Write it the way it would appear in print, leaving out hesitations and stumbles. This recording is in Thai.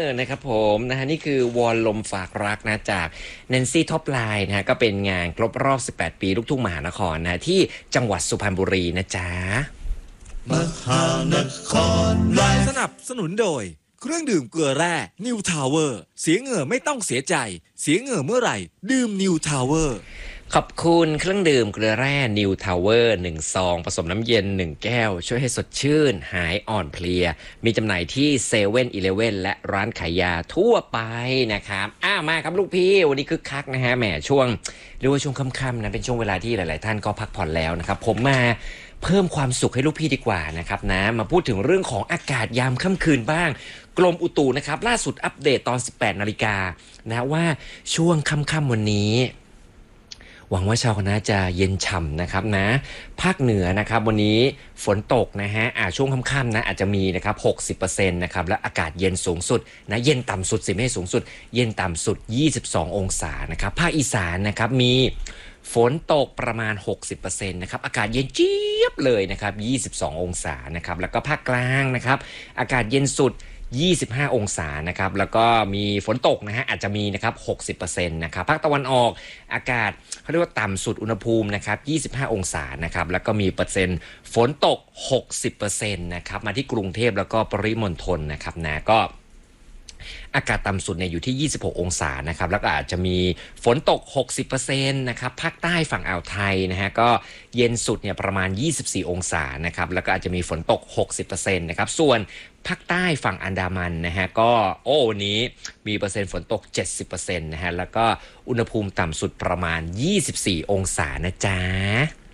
นะครับผมนะฮะนี่คือวอนลมฝากรักนะจากแนนซี่ท็อปไลน์นะฮะก็เป็นงานครบรอบ 18 ปีลูกทุ่งมหานครนะที่จังหวัดสุพรรณบุรีนะจ๊ะมหานครไลฟ์สนับสนุนโดยเครื่องดื่มเกลือแร่นิวทาวเวอร์เสียเหงื่อไม่ต้องเสียใจเสียเหงื่อเมื่อไหร่ดื่มนิวทาวเวอร์ขอบคุณเครื่องดื่มเกลือแร่นิวทาวเวอร์1ซองผสมน้ำเย็น1แก้วช่วยให้สดชื่นหายอ่อนเพลียมีจำหน่ายที่เซเว่นอีเลฟเว่นและร้านขายยาทั่วไปนะครับมาครับลูกพี่วันนี้คึกคักนะฮะแหมช่วงเรียกว่าช่วงค่ำๆนะเป็นช่วงเวลาที่หลายๆท่านก็พักผ่อนแล้วนะครับผมมาเพิ่มความสุขให้ลูกพี่ดีกว่านะครับนะมาพูดถึงเรื่องของอากาศยามค่ำคืนบ้างกรมอุตุนะครับล่าสุดอัปเดตตอน 18 นาฬิกานะว่าช่วงค่ำๆวันนี้หวังว่าชาวคณะจะเย็นฉ่ำนะครับนะภาคเหนือนะครับวันนี้ฝนตกนะฮะช่วงค่ำๆนะอาจจะมีนะครับ 60% นะครับและอากาศเย็นสูงสุดนะเย็นต่ำสุดสิไม่สูงสุดเย็นต่ำสุด22องศานะครับภาคอีสานนะครับมีฝนตกประมาณ 60% นะครับอากาศเย็นเจี๊ยบเลยนะครับ22องศานะครับแล้วก็ภาคกลางนะครับอากาศเย็นสุด25องศานะครับแล้วก็มีฝนตกนะฮะอาจจะมีนะครับ 60% นะครับภาคตะวันออกอากาศเขาเรียกว่าต่ำสุดอุณหภูมินะครับ25องศานะครับแล้วก็มีเปอร์เซ็นต์ฝนตก 60% นะครับมาที่กรุงเทพแล้วก็ปริมณฑลนะครับนะก็อากาศต่ำสุดเนี่ยอยู่ที่26องศานะครับแล้วก็อาจจะมีฝนตก 60% นะครับภาคใต้ฝั่งอ่าวไทยนะฮะก็เย็นสุดเนี่ยประมาณ24องศานะครับแล้วก็อาจจะมีฝนตก 60% นะครับส่วนภาคใต้ฝั่งอันดามันนะฮะก็วันนี้มีเปอร์เซ็นต์ฝนตก 70% นะฮะแล้วก็อุณหภูมิต่ำสุดประมาณ24องศานะจ๊ะ